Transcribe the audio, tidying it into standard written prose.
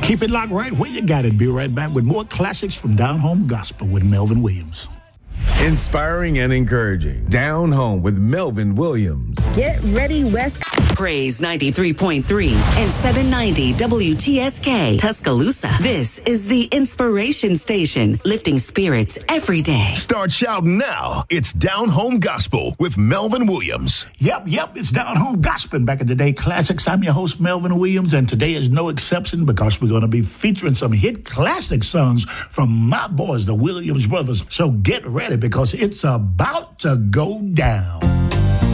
Keep it locked right where you got it. Be right back with more classics from Down Home Gospel with Melvin Williams. Inspiring and encouraging. Down Home with Melvin Williams. Get ready, West. Praise 93.3 and 790 WTSK Tuscaloosa. This is the Inspiration Station, lifting spirits every day. Start shouting now. It's Down Home Gospel with Melvin Williams. Yep, it's Down Home Gospel. Back in the day classics. I'm your host, Melvin Williams, and today is no exception because we're going to be featuring some hit classic songs from my boys, the Williams Brothers. So get ready because it's about to go down.